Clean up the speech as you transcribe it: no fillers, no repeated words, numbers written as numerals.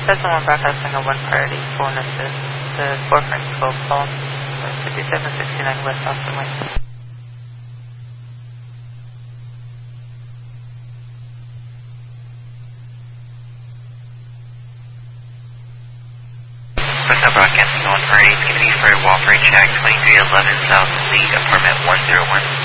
That's the one broadcasting a 1 priority phone assist to 4 Francisco call 5769 West Austin Way. What's up, broadcasting 1 priority? It's going to be for Walford Shack 2311 South Suite, apartment 101.